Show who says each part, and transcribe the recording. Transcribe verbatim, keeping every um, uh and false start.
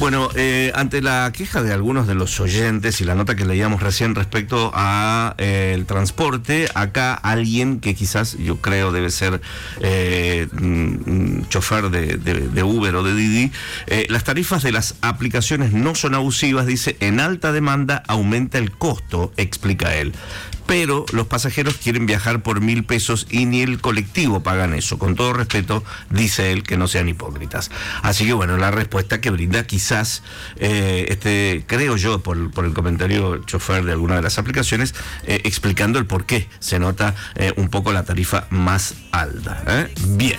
Speaker 1: Bueno, eh, ante la queja de algunos de los oyentes y la nota que leíamos recién respecto a eh, el transporte, acá alguien que quizás yo creo debe ser eh, mm, chofer de, de, de Uber o de Didi, eh, las tarifas de las aplicaciones no son abusivas, dice, en alta demanda aumenta el costo, explica él. Pero los pasajeros quieren viajar por mil pesos y ni el colectivo pagan eso. Con todo respeto, dice él, que no sean hipócritas. Así que bueno, la respuesta que brinda quizás, eh, este, creo yo, por, por el comentario chofer de alguna de las aplicaciones, eh, explicando el por qué se nota eh, un poco la tarifa más alta. ¿eh? Bien.